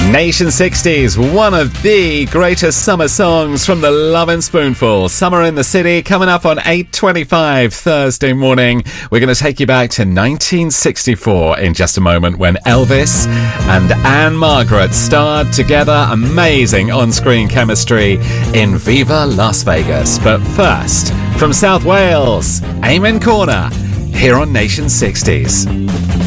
Nation 60s, one of the greatest summer songs from the Lovin' Spoonful. Summer in the City, coming up on 8:25 Thursday morning. We're going to take you back to 1964 in just a moment, when Elvis and Ann-Margret starred together. Amazing on-screen chemistry in Viva Las Vegas. But first, from South Wales, Eamon Corner, here on Nation 60s.